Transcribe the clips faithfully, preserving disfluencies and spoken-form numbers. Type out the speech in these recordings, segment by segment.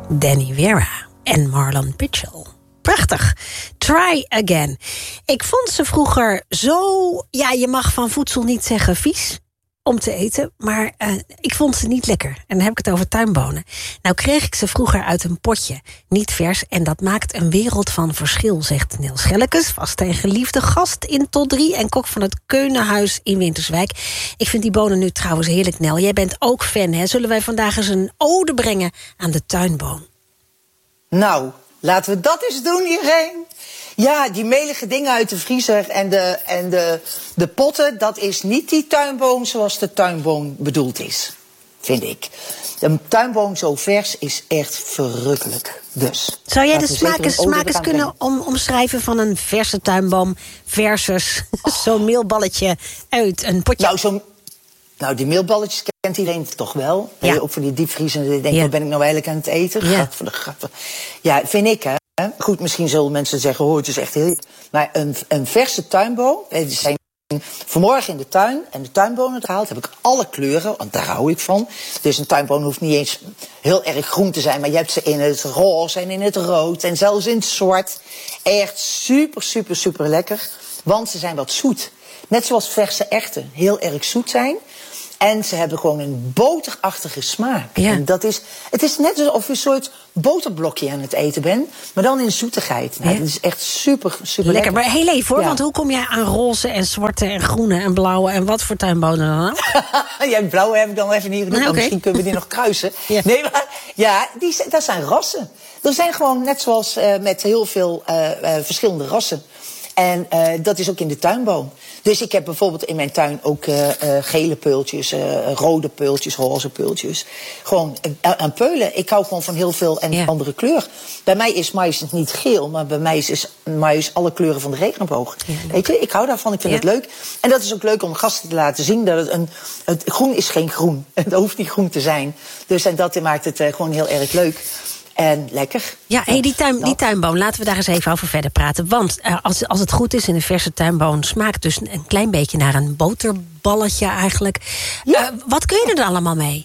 Danny Vera en Marlon Mitchell. Prachtig. Try Again. Ik vond ze vroeger zo... Ja, je mag van voedsel niet zeggen vies om te eten, maar uh, ik vond ze niet lekker. En dan heb ik het over tuinbonen. Nou kreeg ik ze vroeger uit een potje, niet vers, en dat maakt een wereld van verschil, zegt Nel Schellekes, vast en geliefde gast in Tot drie en kok van het Keukenhuis in Winterswijk. Ik vind die bonen nu trouwens heerlijk, Nel. Jij bent ook fan, hè? Zullen wij vandaag eens een ode brengen aan de tuinboon? Nou, laten we dat eens doen, Irene. Ja, die melige dingen uit de vriezer en de, en de, de potten, dat is niet die tuinboon zoals de tuinboon bedoeld is. Vind ik. Een tuinboon zo vers is echt verrukkelijk. Dus. Zou jij de smaken, smaken kunnen om, omschrijven van een verse tuinboom versus oh. zo'n meelballetje uit een potje? Nou, zo'n... Nou, die meelballetjes kent iedereen toch wel. Ja. Ook voor die diepvriezen. Ik denk, ja. wat ben ik nou eigenlijk aan het eten? Ja, Gat voor de gat. Ja, vind ik, hè. Goed, misschien zullen mensen zeggen, oh, het is echt heel... Maar een, een verse tuinboon... Die zijn vanmorgen in de tuin en de tuinbonen gehaald. Heb ik alle kleuren, want daar hou ik van. Dus een tuinboon hoeft niet eens heel erg groen te zijn. Maar je hebt ze in het roze en in het rood en zelfs in het zwart. Echt super, super, super lekker. Want ze zijn wat zoet. Net zoals verse erwten heel erg zoet zijn. En ze hebben gewoon een boterachtige smaak. Ja. En dat is, het is net alsof je een soort boterblokje aan het eten bent. Maar dan in zoetigheid. Nou, ja. Dat is echt super, super lekker. lekker. Maar heel even hoor, ja. want hoe kom jij aan roze en zwarte en groene en blauwe en wat voor tuinbonen dan? Ja, blauwe heb ik dan even niet genoemd. Nee, okay. Misschien kunnen we die nog kruisen. Ja. Nee, maar ja, die, dat zijn rassen. Er zijn gewoon net zoals uh, met heel veel uh, uh, verschillende rassen. En uh, dat is ook in de tuinboom. Dus ik heb bijvoorbeeld in mijn tuin ook uh, uh, gele peultjes, uh, rode peultjes, roze peultjes. Gewoon uh, aan peulen. Ik hou gewoon van heel veel en ja. andere kleur. Bij mij is mais niet geel, maar bij mij is, is mais alle kleuren van de regenboog. Ja, weet je, ik hou daarvan, ik vind ja. het leuk. En dat is ook leuk om gasten te laten zien dat het een... Het groen is geen groen. Het hoeft niet groen te zijn. Dus en dat maakt het uh, gewoon heel erg leuk. En lekker. Ja, hey, die, tuin, die tuinboon, laten we daar eens even over verder praten. Want uh, als, als het goed is in een verse tuinboon... smaakt dus een klein beetje naar een boterballetje eigenlijk. Ja. Uh, wat kun je er dan allemaal mee?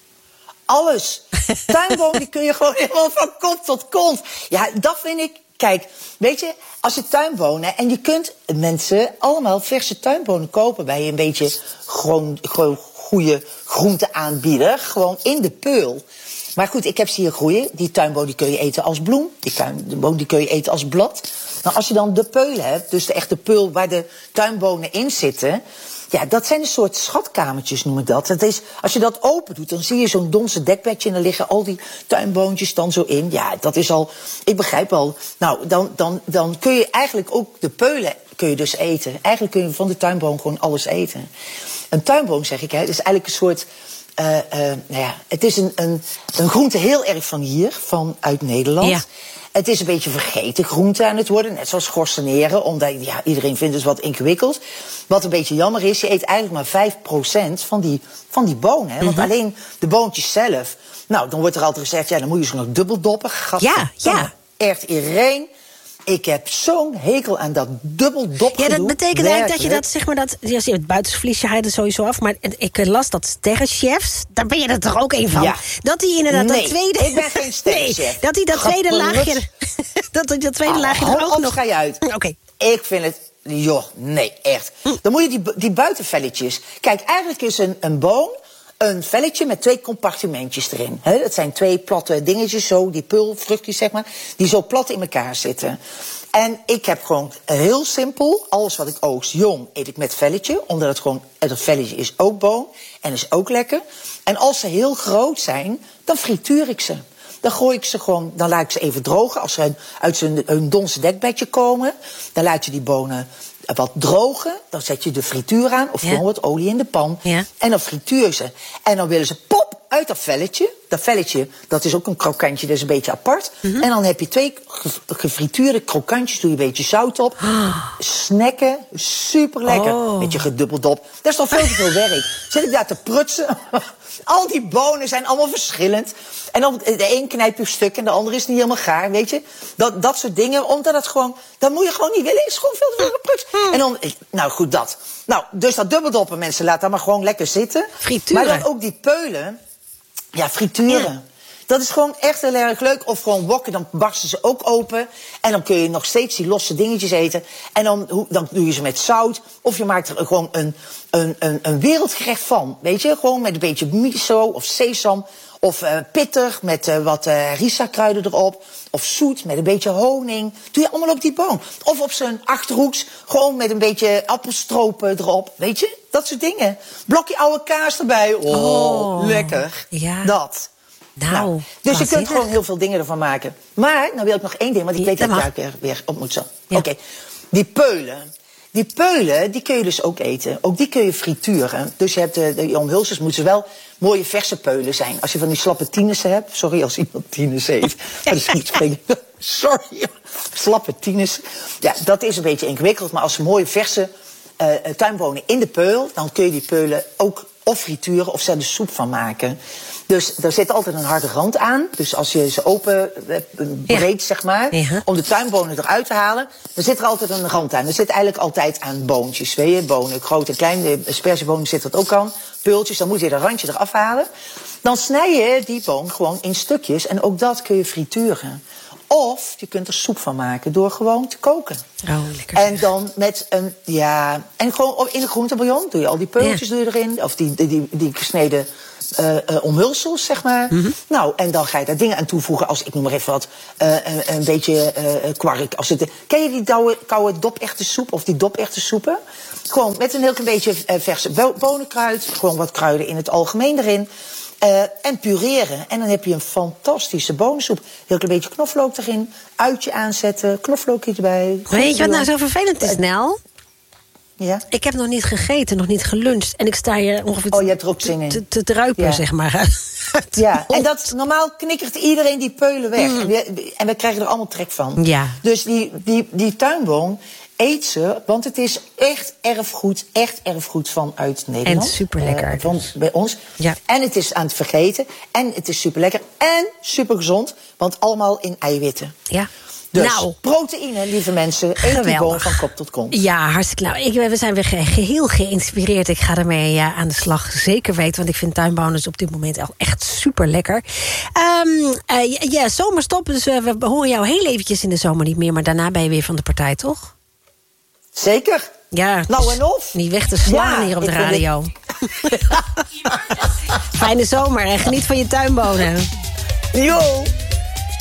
Alles. Tuinboon die kun je gewoon helemaal van kont tot kont. Ja, dat vind ik... Kijk, weet je, als je tuinbonen... en je kunt mensen allemaal verse tuinbonen kopen... bij een beetje gewoon, gewoon goede groenteaanbieder. Gewoon in de peul. Maar goed, ik heb ze hier groeien. Die tuinboon die kun je eten als bloem. Die tuinboon die kun je eten als blad. Nou, als je dan de peulen hebt, dus de echte peul waar de tuinbonen in zitten... ja, dat zijn een soort schatkamertjes, noem ik dat. Dat is, als je dat open doet, dan zie je zo'n donse dekbedje... en dan liggen al die tuinboontjes dan zo in. Ja, dat is al... Ik begrijp al. Nou, dan, dan, dan kun je eigenlijk ook de peulen kun je dus eten. Eigenlijk kun je van de tuinboom gewoon alles eten. Een tuinboom, zeg ik, hè, is eigenlijk een soort... Uh, uh, nou ja, het is een, een, een groente heel erg van hier, van uit Nederland. Ja. Het is een beetje vergeten groente aan het worden, net zoals gorseneren, omdat ja, iedereen vindt het wat ingewikkeld. Wat een beetje jammer is, je eet eigenlijk maar vijf procent van die, van die bonen. Hè? Want mm-hmm. alleen de boontjes zelf, nou, dan wordt er altijd gezegd, ja, dan moet je ze nog dubbel doppen. Ja, ja. Echt iedereen. Ik heb zo'n hekel aan dat dubbeldop. Ja, dat betekent eigenlijk dat je dat, zeg maar, dat... Ja, het buitensvliesje haalt het sowieso af, maar ik las dat sterrenchefs, daar ben je er toch ook een van? Ja. Dat die inderdaad nee, dat tweede... ik ben geen sterrenchef. Nee, dat die dat tweede laagje... dat die dat tweede ah, laagje er ook op, nog... ga je uit. Oké. Okay. Ik vind het... Joh, nee, echt. Hm. Dan moet je die, die buitenvelletjes... Kijk, eigenlijk is een, een boom... een velletje met twee compartimentjes erin. He, dat zijn twee platte dingetjes, zo, die pulvruchtjes, zeg maar... die zo plat in elkaar zitten. En ik heb gewoon heel simpel... alles wat ik oogst jong, eet ik met velletje... omdat het gewoon, het velletje is ook boon en is ook lekker. En als ze heel groot zijn, dan frituur ik ze. Dan gooi ik ze gewoon, dan laat ik ze even drogen. Als ze uit hun, hun donse dekbedje komen... dan laat je die bonen... wat drogen, dan zet je de frituur aan... of gewoon ja. wat olie in de pan. Ja. En dan frituur je ze. En dan willen ze pop uit dat velletje. Dat velletje, dat is ook een krokantje, dat is een beetje apart. Mm-hmm. En dan heb je twee gefrituurde krokantjes... doe je een beetje zout op. Oh. Snacken, super lekker. Oh. Beetje gedubbeldop. Dat is toch veel te veel werk. Zit ik daar te prutsen? Al die bonen zijn allemaal verschillend. En dan de een knijp je stuk en de andere is niet helemaal gaar, weet je. Dat, dat soort dingen, omdat het gewoon... dat moet je gewoon niet willen, is gewoon veel te veel geprutst. Hmm. En dan, nou goed, dat. Nou, dus dat dubbeldoppen, mensen, laat dat maar gewoon lekker zitten. Frituren. Maar dan ook die peulen, ja, frituren. Ja. Dat is gewoon echt heel erg leuk. Of gewoon wokken, dan barsten ze ook open. En dan kun je nog steeds die losse dingetjes eten. En dan, dan doe je ze met zout. Of je maakt er gewoon een, een, een, een wereldgerecht van. Weet je, gewoon met een beetje miso of sesam. Of uh, pittig met uh, wat uh, harissa-kruiden erop. Of zoet met een beetje honing. Doe je allemaal op die boon. Of op zijn achterhoeks, gewoon met een beetje appelstropen erop. Weet je, dat soort dingen. Blokje oude kaas erbij. Oh, oh lekker. Ja. Dat. Nou, nou, dus je kunt gewoon heel veel dingen ervan maken. Maar, nou wil ik nog één ding, want ik weet dat ik daar weer, weer op moet zo. Ja. Oké, okay. Die peulen. Die peulen, die kun je dus ook eten. Ook die kun je frituren. Dus je hebt de, de omhulsels, moeten wel mooie verse peulen zijn. Als je van die slappe tinussen hebt. Sorry als iemand tinus heeft. Maar dat is niet spreken. Sorry. Slappe tinus. Ja, dat is een beetje ingewikkeld. Maar als ze mooie verse uh, tuinbonen in de peul, dan kun je die peulen ook of frituren of er de soep van maken. Dus er zit altijd een harde rand aan. Dus als je ze open breekt, ja. zeg maar, ja. om de tuinbonen eruit te halen, dan zit er altijd een rand aan. Er zit eigenlijk altijd aan boontjes, weet je, bonen, groot en klein. De aspergebonen zit dat ook aan. Peultjes, dan moet je dat randje eraf halen. Dan snij je die boon gewoon in stukjes en ook dat kun je frituren. Of je kunt er soep van maken door gewoon te koken. Oh, lekker. En dan met een, ja, en gewoon in een groentebouillon doe je al die peultjes ja. doe je erin. Of die, die, die, die gesneden uh, uh, omhulsels, zeg maar. Mm-hmm. Nou, en dan ga je daar dingen aan toevoegen als, ik noem maar even wat, uh, een, een beetje uh, kwark. Als het, ken je die douwe, koude doperwtensoep of die doperwtensoepen? Gewoon met een heel klein beetje uh, verse bonenkruid. Gewoon wat kruiden in het algemeen erin. Uh, en pureren. En dan heb je een fantastische bonensoep. Heel klein beetje knoflook erin. Uitje aanzetten. Knoflookje erbij. Weet je wat nou zo vervelend is, Nel? Ja? Ik heb nog niet gegeten, nog niet geluncht. En ik sta hier ongeveer oh, je hebt er ook zin in. te, te druipen, ja. zeg maar. Ja, en dat, normaal knikkert iedereen die peulen weg. Mm. En, we, en we krijgen er allemaal trek van. Ja. Dus die, die, die tuinboon, eet ze, want het is echt erfgoed, echt erfgoed vanuit Nederland. En super lekker. Uh, van, bij ons. Ja. En het is aan het vergeten. En het is super lekker. En super gezond, want allemaal in eiwitten. Ja. Dus nou, proteïne, lieve mensen. Eet die boon van kop tot kont. Ja, hartstikke nou. Ik, we zijn weer ge- geheel geïnspireerd. Ik ga ermee ja, aan de slag, zeker weten. Want ik vind tuinbonen op dit moment echt super lekker. Um, uh, ja, zomerstop. Dus uh, we horen jou heel eventjes in de zomer niet meer. Maar daarna ben je weer van de partij, toch? Zeker. Ja, nou en of. Niet weg te slaan ja, hier op de radio. Het... Fijne zomer en geniet van je tuinbonen. Jo.